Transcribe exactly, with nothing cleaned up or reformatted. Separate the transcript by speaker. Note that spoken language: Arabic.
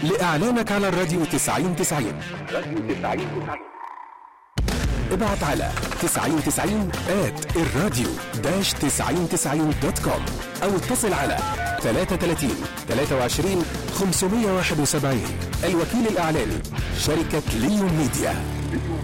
Speaker 1: لإعلانك على الراديو تسعين تسعين. ابعت على تسعين تسعين آت الراديو داش تسعين تسعين دوت كوم أو اتصل على ثلاثة ثلاثين ثلاثة وعشرين خمسمية وواحد وسبعين. الوكيل الإعلاني شركة ليون ميديا.